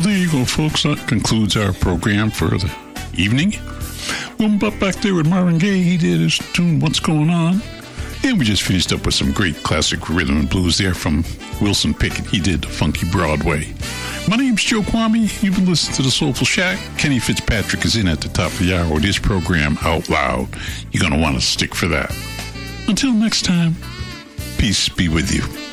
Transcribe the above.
there you go, folks. That concludes our program for the evening. We'll be back there with Marvin Gaye. He did his tune, What's Going On? And we just finished up with some great classic rhythm and blues there from Wilson Pickett. He did Funky Broadway. My name's Joe Kwame. You've been listening to The Soulful Shack. Kenny Fitzpatrick is in at the top of the hour with his program, Out Loud. You're going to want to stick for that. Until next time, peace be with you.